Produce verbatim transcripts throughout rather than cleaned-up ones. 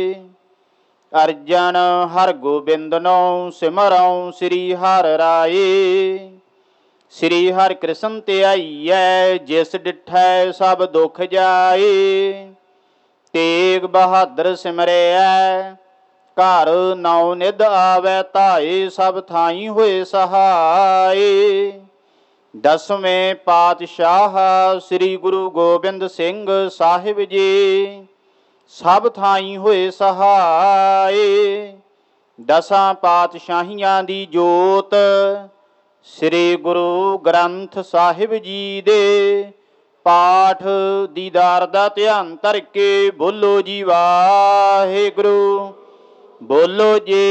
ਅਰਜਨ ਹਰ ਗੋਬਿੰਦਨੋ ਸਿਮਰਉ ਸ੍ਰੀ ਹਰਿ ਰਾਏ। ਸ੍ਰੀ ਹਰਿ ਕ੍ਰਿਸ਼ਨ ਧਿਆਈਐ ਜਿਸ ਡਿਠੈ ਸਭ ਦੁਖ ਜਾਏ। ਤੇਗ ਬਹਾਦਰ ਸਿਮਰਿਐ ਘਰ ਨੌ ਨਿਧ ਆਵੈ ਧਾਏ। ਸਭ ਥਾਈ ਹੋਏ ਸਹਾਏ। ਦਸਵੇਂ ਪਾਤਸ਼ਾਹ ਸ੍ਰੀ ਗੁਰੂ ਗੋਬਿੰਦ ਸਿੰਘ ਸਾਹਿਬ ਜੀ ਸਭ ਥਾਈ ਹੋਏ ਸਹਾਏ। ਦਸਾਂ ਪਾਤਸ਼ਾਹੀਆਂ ਦੀ ਜੋਤ ਸ੍ਰੀ ਗੁਰੂ ਗ੍ਰੰਥ ਸਾਹਿਬ ਜੀ ਦੇ ਪਾਠ ਦੀਦਾਰ ਦਾ ਧਿਆਨ ਧਰ ਕੇ ਬੋਲੋ ਜੀ ਵਾਹਿਗੁਰੂ। ਬੋਲੋ ਜੀ।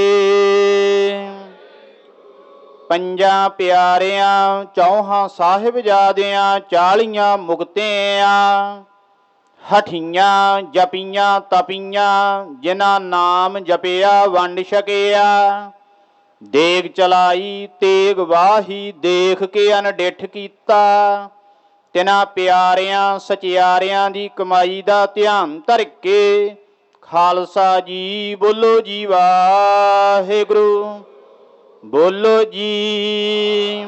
ਪੰਜਾਂ ਪਿਆਰਿਆਂ ਚੌਹਾਂ ਸਾਹਿਬਜ਼ਾਦਿਆਂ ਚਾਲੀਆਂ ਮੁਕਤਿਆਂ ਹਠੀਆਂ ਜਪੀਆਂ ਤਪੀਆਂ ਜਿਨ੍ਹਾਂ ਨਾਮ ਜਪਿਆ ਵੰਡ ਛਕਿਆ। ਦੇਗ ਚਲਾਈ ਤੇਗ ਵਾਹੀ ਦੇਖ ਕੇ ਅਨਡਿੱਠ ਕੀਤਾ। ਤਿਨਾਂ ਪਿਆਰਿਆਂ ਸਚਿਆਰਿਆਂ ਦੀ ਕਮਾਈ ਦਾ ਧਿਆਨ ਧਰ ਕੇ ਖਾਲਸਾ ਜੀ ਬੋਲੋ ਜੀ ਵਾਹਿਗੁਰੂ। ਬੋਲੋ ਜੀ।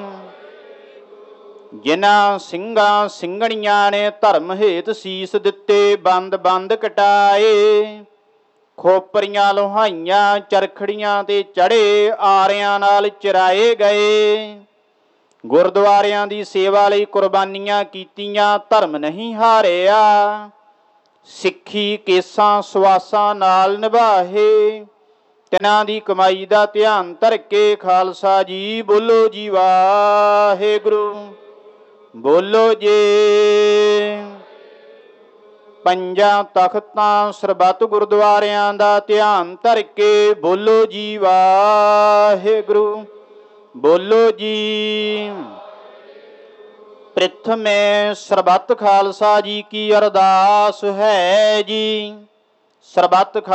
ਜਿਨ੍ਹਾਂ ਸਿੰਘਾਂ ਸਿੰਘਣੀਆਂ ਨੇ ਧਰਮ ਹੇਤ ਸੀਸ ਦਿੱਤੇ ਬੰਦ ਬੰਦ ਕਟਾਏ। ਖੋਪਰੀਆਂ ਲੋਹਾਈਆਂ ਚਰਖੜੀਆਂ ਤੇ ਚੜ੍ਹੇ ਆਰਿਆਂ ਨਾਲ ਚਰਾਏ ਗਏ। ਗੁਰਦੁਆਰਿਆਂ ਦੀ ਸੇਵਾ ਲਈ ਕੁਰਬਾਨੀਆਂ ਕੀਤੀਆਂ ਧਰਮ ਨਹੀਂ ਹਾਰਿਆ। ਸਿੱਖੀ ਕੇਸਾਂ ਸਵਾਸਾਂ ਨਾਲ ਨਿਭਾਹੇ। ਤਿਨਾਂ ਦੀ ਕਮਾਈ ਦਾ ਧਿਆਨ ਧਰ ਕੇ ਖਾਲਸਾ ਜੀ ਬੋਲੋ ਜੀ ਵਾਹਿਗੁਰੂ। ਬੋਲੋ ਜੀ। ਪੰਜਾਂ ਤਖਤਾਂ ਸਰਬੱਤ ਗੁਰਦੁਆਰਿਆਂ ਦਾ ਧਿਆਨ ਧਰ ਕੇ ਬੋਲੋ ਜੀ ਵਾਹਿਗੁਰੂ। ਬੋਲੋ ਜੀ। ਪ੍ਰਥਮੇ ਸਰਬੱਤ ਖਾਲਸਾ ਜੀ ਕੀ ਅਰਦਾਸ ਹੈ ਜੀ। ਸਰਬੱਤ